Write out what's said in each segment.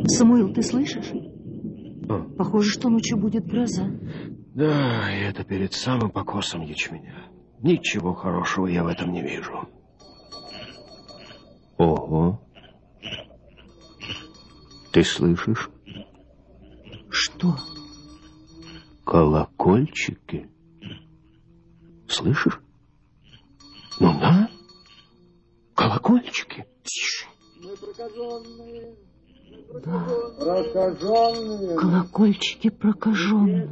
Самуил, ты слышишь? Похоже, что ночью будет гроза. Да, и это перед самым покосом ячменя. Ничего хорошего я в этом не вижу. Ого. Ты слышишь? Что? Колокольчики. Слышишь? Ну да. Колокольчики. Тише. Мы прокаженные. Да. Прокаженные. Колокольчики прокаженных.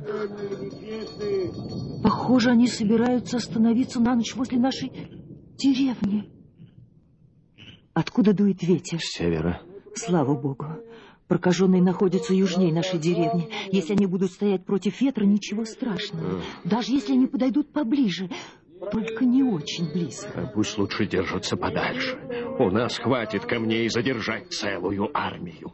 Похоже, они собираются остановиться на ночь возле нашей деревни. Откуда дует ветер? С севера. Слава Богу. Прокаженные находятся южнее нашей деревни. Если они будут стоять против ветра, ничего страшного. Даже если они подойдут поближе. Только не очень близко. Пусть лучше держатся подальше. У нас хватит камней задержать целую армию.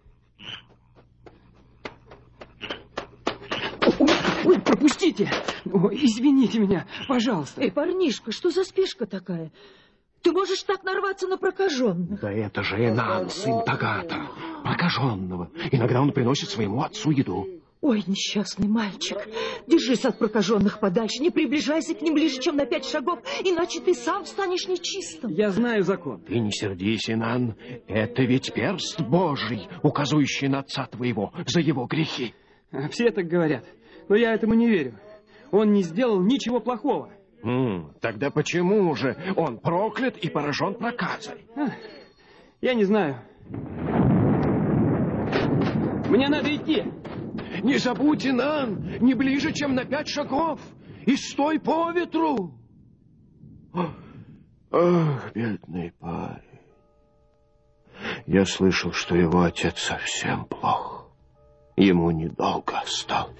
Ой, пропустите! Ой, извините меня, пожалуйста. Эй, парнишка, что за спешка такая? Ты можешь так нарваться на прокаженных. Да это же Энан, сын Тагата, прокаженного. Иногда он приносит своему отцу еду. Ой, несчастный мальчик, держись от прокаженных подальше, не приближайся к ним ближе, чем на 5 шагов, иначе ты сам станешь нечистым. Я знаю закон. Ты не сердись, Энан, это ведь перст Божий, указывающий на отца твоего за его грехи. Все так говорят, но я этому не верю. Он не сделал ничего плохого. Тогда почему же он проклят и поражен проказой? Я не знаю. Мне надо идти. Не забудь, Инан, не ближе, чем на 5 шагов. И стой по ветру. Ах, бедный парень. Я слышал, что его отец совсем плох. Ему недолго осталось.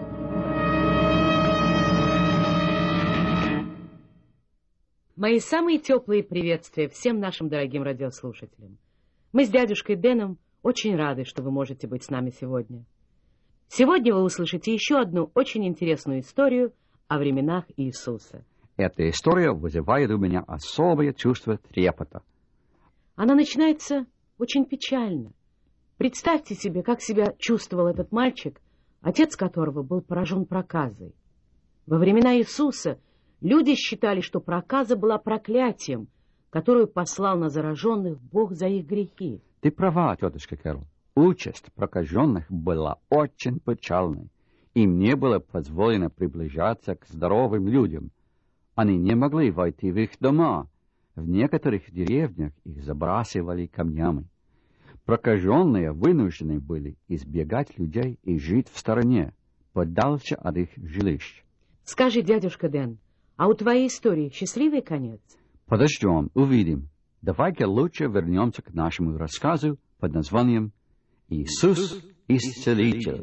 Мои самые теплые приветствия всем нашим дорогим радиослушателям. Мы с дядюшкой Дэном очень рады, что вы можете быть с нами сегодня. Сегодня вы услышите еще одну очень интересную историю о временах Иисуса. Эта история вызывает у меня особое чувство трепета. Она начинается очень печально. Представьте себе, как себя чувствовал этот мальчик, отец которого был поражен проказой. Во времена Иисуса люди считали, что проказа была проклятием, которую послал на зараженных Бог за их грехи. Ты права, тетушка Кэрол. Участь прокаженных была очень печальной. Им не было позволено приближаться к здоровым людям. Они не могли войти в их дома. В некоторых деревнях их забрасывали камнями. Прокаженные вынуждены были избегать людей и жить в стороне, подальше от их жилищ. Скажи, дядюшка Дэн, а у твоей истории счастливый конец? Подождем, увидим. Давай-ка лучше вернемся к нашему рассказу под названием «Иисус Исцелитель».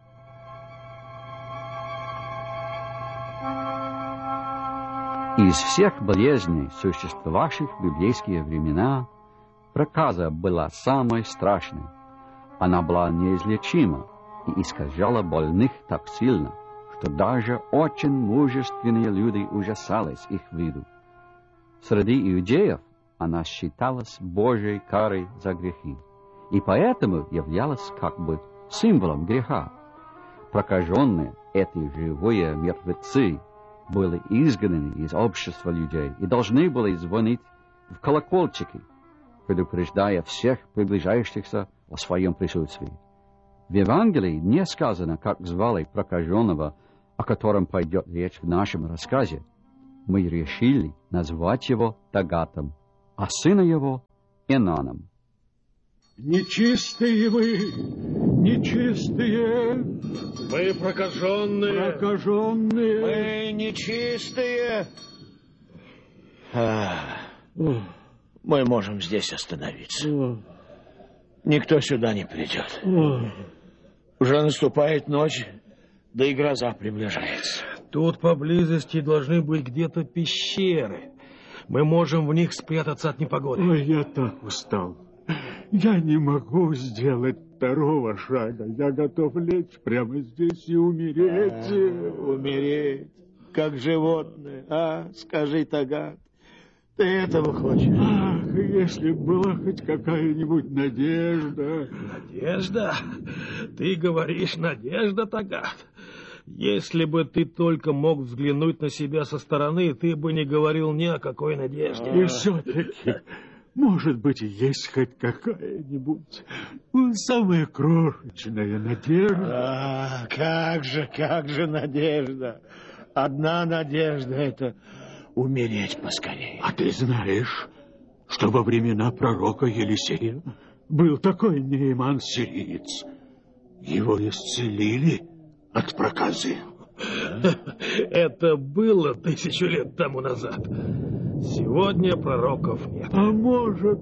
Из всех болезней, существовавших в библейские времена, проказа была самой страшной. Она была неизлечима и искажала больных так сильно, что даже очень мужественные люди ужасались их виду. Среди иудеев она считалась Божьей карой за грехи, и поэтому являлась как бы символом греха. Прокаженные, эти живые мертвецы, были изгнаны из общества людей и должны были звонить в колокольчики, предупреждая всех приближающихся о своем присутствии. В Евангелии не сказано, как звали прокаженного, о котором пойдет речь в нашем рассказе. Мы решили назвать его Тагатом, а сына его Энаном. Нечистые вы, нечистые. Вы прокаженные. Прокаженные. Мы нечистые. Мы можем здесь остановиться. Никто сюда не придет. Уже наступает ночь, да и гроза приближается. Тут поблизости должны быть где-то пещеры. Мы можем в них спрятаться от непогоды. Ой, я так устал. Я не могу сделать второго шага. Я готов лечь прямо здесь и умереть. Умереть, как животное. Скажи, Тагат, ты этого хочешь? Ах, если была хоть какая-нибудь надежда. Надежда? Ты говоришь, надежда, Тагат? Если бы ты только мог взглянуть на себя со стороны, ты бы не говорил ни о какой надежде. И все-таки, может быть, есть хоть какая-нибудь самая крошечная надежда. Как же надежда. Одна надежда — это умереть поскорее. А ты знаешь, что во времена пророка Елисея был такой Нееман-сириец. Его исцелили от проказы. Это было 1000 лет тому назад. Сегодня пророков нет. А может,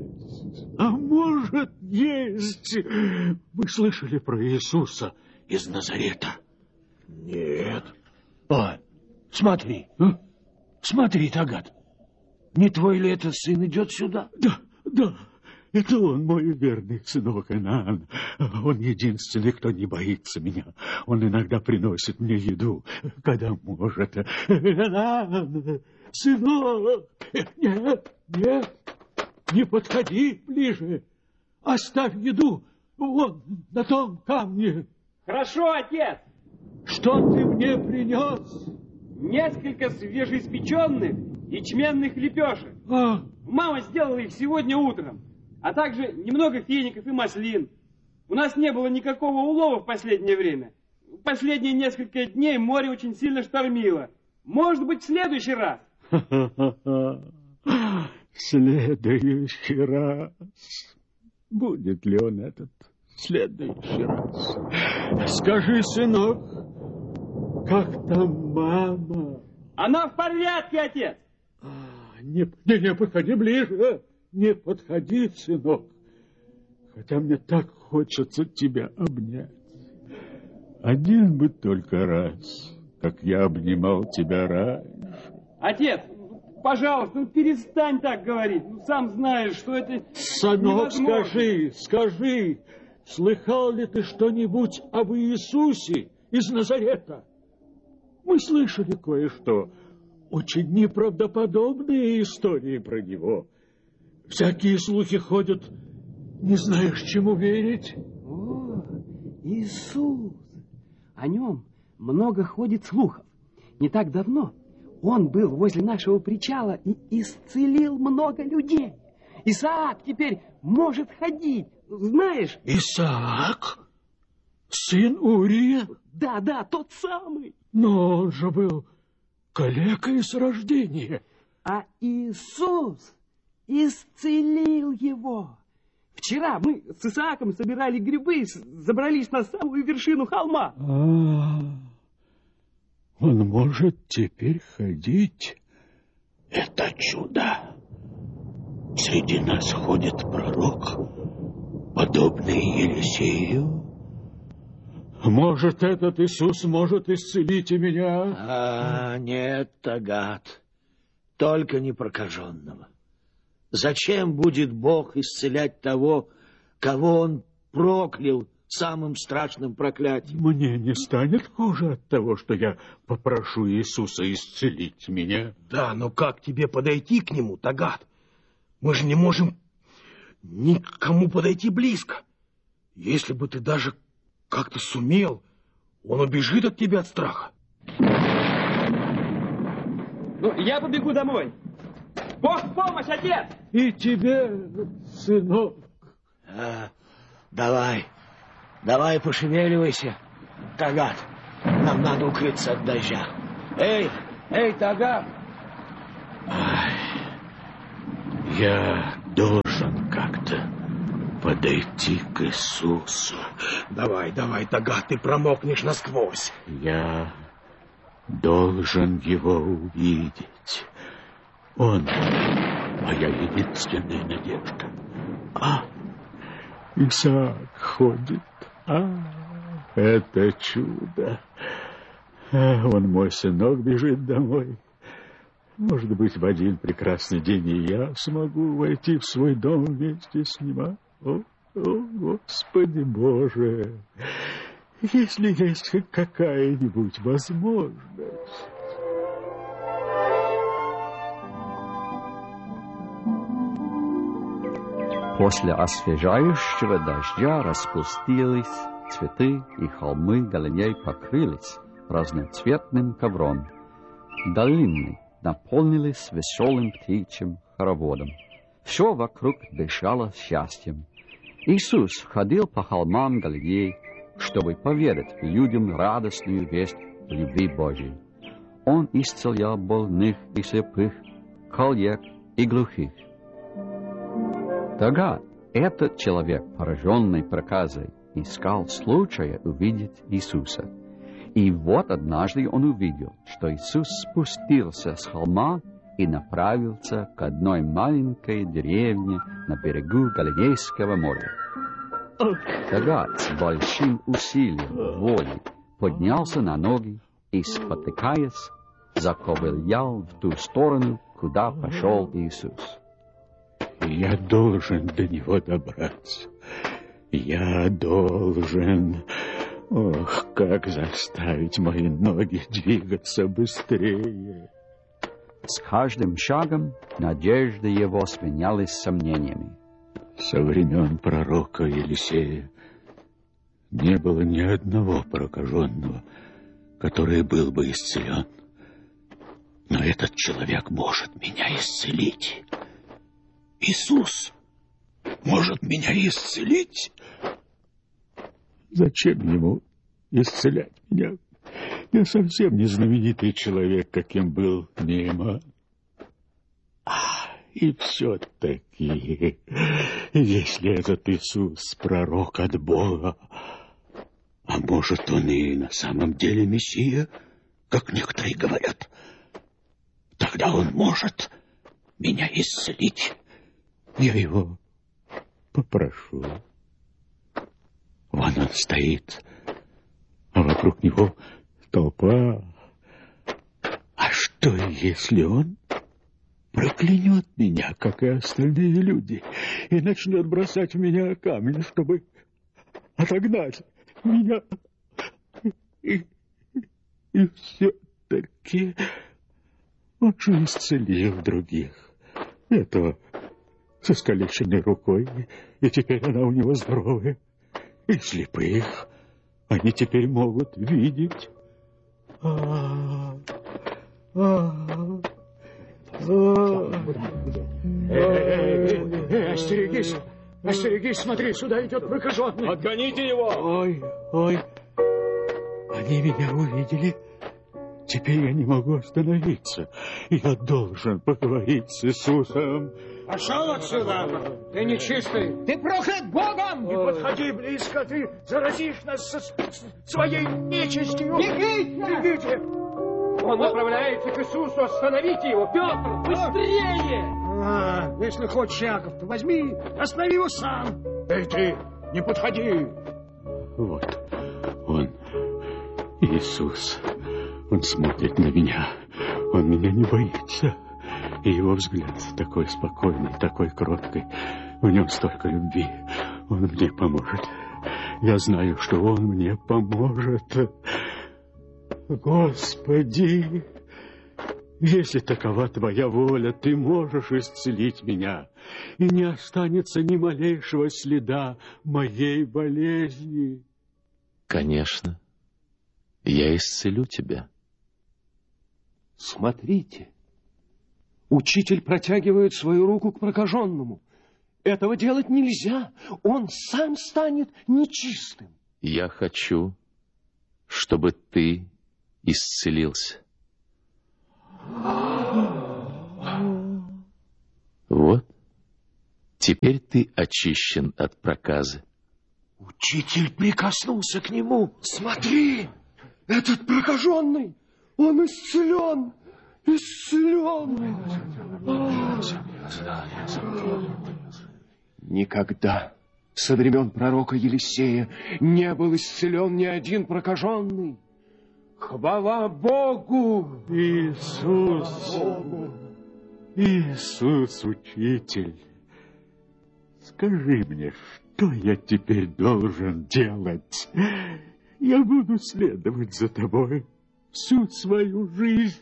есть. Вы слышали про Иисуса из Назарета? Нет. О, смотри. Смотри, Тагат. Не твой ли это сын идет сюда? Да. Это он, мой верный сынок Иоанн. Он единственный, кто не боится меня. Он иногда приносит мне еду, когда может. Иоанн, сынок! Нет, не подходи ближе. Оставь еду вон на том камне. Хорошо, отец. Что ты мне принес? Несколько свежеиспеченных ячменных лепешек. Мама сделала их сегодня утром. А также немного фиников и маслин. У нас не было никакого улова в последнее время. В последние несколько дней море очень сильно штормило. Может быть, в следующий раз. Следующий раз. Будет ли он этот следующий раз? Скажи, сынок, как там мама? Она в порядке, отец. Не подходи ближе. Не подходи, сынок, хотя мне так хочется тебя обнять. Один бы только раз, как я обнимал тебя раньше. Отец, пожалуйста, перестань так говорить. Сам знаешь, что это Сынок, невозможно. скажи, слыхал ли ты что-нибудь об Иисусе из Назарета? Мы слышали кое-что, очень неправдоподобные истории про него. Всякие слухи ходят, не знаешь, чему верить. О, Иисус! О нем много ходит слухов. Не так давно он был возле нашего причала и исцелил много людей. Исаак теперь может ходить, знаешь? Исаак? Сын Урия? Да, тот самый. Но он же был калекой с рождения. А Иисус исцелил его. Вчера мы с Исааком собирали грибы, забрались на самую вершину холма. Он может теперь ходить. Это чудо. Среди нас ходит пророк, подобный Елисею. Может, этот Иисус может исцелить и меня? Нет, Тагат, только не прокаженного. Зачем будет Бог исцелять того, кого Он проклял самым страшным проклятием? Мне не станет хуже от того, что я попрошу Иисуса исцелить меня. Да, но как тебе подойти к нему, Тагат? Мы же не можем никому подойти близко. Если бы ты даже как-то сумел, он убежит от тебя от страха. Ну, я побегу домой. Бог в помощь, отец! И тебе, сынок. Давай пошевеливайся, Тагат. Нам надо укрыться от дождя. Эй, Тагат! Я должен как-то подойти к Иисусу. Давай, Тагат, ты промокнешь насквозь. Я должен его увидеть. Он моя единственная надежда. Исаак ходит. Это чудо. Он, мой сынок, бежит домой. Может быть, в один прекрасный день и я смогу войти в свой дом вместе с ним. О, Господи Боже! Если есть хоть какая-нибудь возможность... После освежающего дождя распустились цветы, и холмы Галилеи покрылись разноцветным ковром. Долины наполнились веселым птичьим хороводом. Все вокруг дышало счастьем. Иисус ходил по холмам Галилеи, чтобы поведать людям радостную весть любви Божьей. Он исцелял больных и слепых, коллег и глухих. Тогда этот человек, пораженный проказой, искал случая увидеть Иисуса. И вот однажды он увидел, что Иисус спустился с холма и направился к одной маленькой деревне на берегу Галилейского моря. Тогда с большим усилием воли поднялся на ноги и, спотыкаясь, заковылял в ту сторону, куда пошел Иисус. Я должен до него добраться. Я должен... Ох, как заставить мои ноги двигаться быстрее. С каждым шагом надежды его сменялись сомнениями. Со времен пророка Елисея не было ни одного прокаженного, который был бы исцелен. Но этот человек может меня исцелить. Иисус может меня исцелить? Зачем ему исцелять меня? Я совсем не знаменитый человек, каким был Нейман. И все-таки, если этот Иисус пророк от Бога, а может, он и на самом деле Мессия, как некоторые говорят, тогда он может меня исцелить. Я его попрошу. Вон он стоит, а вокруг него толпа. А что, если он проклянет меня, как и остальные люди, и начнет бросать в меня камни, чтобы отогнать меня? И все-таки он же исцелил других. Этого со искалеченной рукой, и теперь она у него здоровая. И слепых они теперь могут видеть. Остерегись! Остерегись, смотри, сюда идет прокаженный. Отгоните его! Ой, они меня увидели. Теперь я не могу остановиться. Я должен поговорить с Иисусом. Пошел отсюда! Ты нечистый! Ты проклят Богом! Не подходи близко, ты заразишь нас своей нечистью! Бегите! Он направляется к Иисусу, остановите его! Петр, быстрее! Если хочешь, Яков, то возьми, останови его сам! Эй, ты, не подходи! Вот он, Иисус. Он смотрит на меня. Он меня не боится. И его взгляд такой спокойный, такой кроткий. В нем столько любви. Он мне поможет. Я знаю, что он мне поможет. Господи, если такова твоя воля, ты можешь исцелить меня, и не останется ни малейшего следа моей болезни. Конечно, я исцелю тебя. Смотрите, учитель протягивает свою руку к прокаженному. Этого делать нельзя, он сам станет нечистым. Я хочу, чтобы ты исцелился. Вот, теперь ты очищен от проказы. Учитель прикоснулся к нему. Смотри, этот прокаженный, он исцелен, исцелен. Никогда со времен пророка Елисея не был исцелен ни один прокаженный. Хвала Богу! Иисус! Иисус, учитель, скажи мне, что я теперь должен делать? Я буду следовать за тобой всю свою жизнь.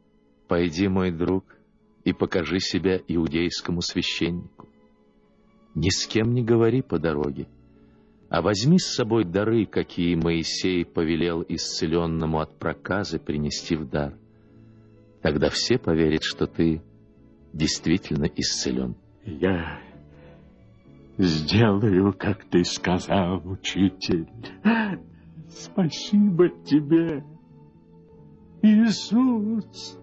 Пойди, мой друг, и покажи себя иудейскому священнику. ни с кем не говори по дороге, а возьми с собой дары, какие Моисей повелел исцеленному от проказы принести в дар. Тогда все поверят, что ты действительно исцелен. Я сделаю, как ты сказал, учитель. Спасибо тебе, Иисус.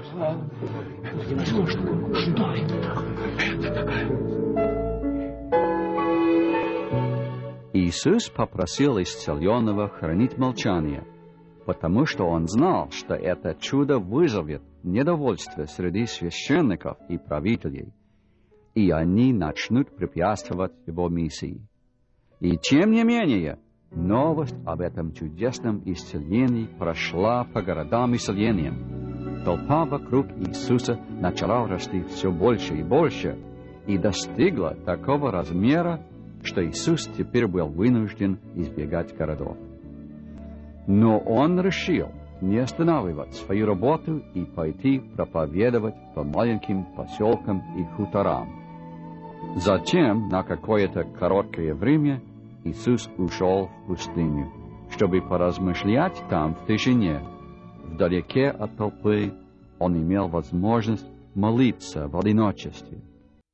Иисус попросил исцеленного хранить молчание, потому что он знал, что это чудо вызовет недовольство среди священников и правителей, и они начнут препятствовать его миссии. И тем не менее, новость об этом чудесном исцелении прошла по городам и селениям. Толпа вокруг Иисуса начала расти все больше и больше и достигла такого размера, что Иисус теперь был вынужден избегать городов. Но он решил не останавливать свою работу и пойти проповедовать по маленьким поселкам и хуторам. Затем, на какое-то короткое время, Иисус ушел в пустыню, чтобы поразмышлять там в тишине. Вдалеке от толпы он имел возможность молиться в одиночестве.